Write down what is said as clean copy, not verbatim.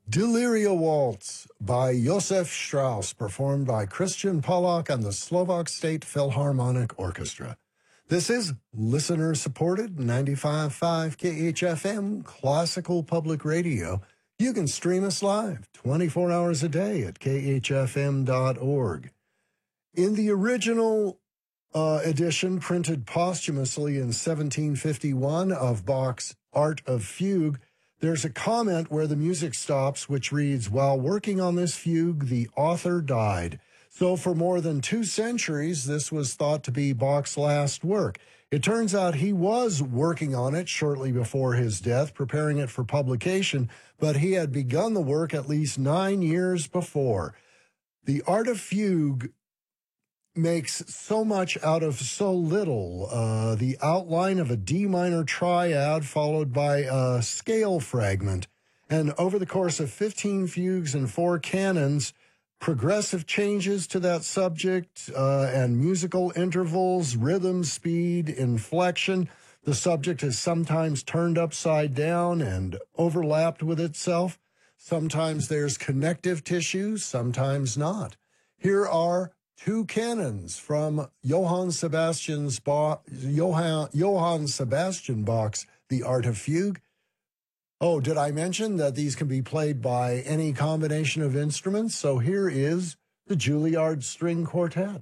Deliria Waltz by Josef Strauss, performed by Christian Pollack and the Slovak State Philharmonic Orchestra. This is listener-supported 95.5 KHFM Classical Public Radio. You can stream us live 24 hours a day at khfm.org. In the original edition, printed posthumously in 1751 of Bach's Art of Fugue, there's a comment where the music stops, which reads, "While working on this fugue, the author died." So for more than 2 centuries, this was thought to be Bach's last work. It turns out he was working on it shortly before his death, preparing it for publication, but he had begun the work at least 9 years before. The Art of Fugue makes so much out of so little. The outline of a D minor triad followed by a scale fragment. And over the course of 15 fugues and 4 canons, progressive changes to that subject and musical intervals, rhythm, speed, inflection. The subject is sometimes turned upside down and overlapped with itself. Sometimes there's connective tissue, sometimes not. Here are 2 canons from Johann Sebastian Bach's The Art of Fugue. Oh, did I mention that these can be played by any combination of instruments? So here is the Juilliard String Quartet.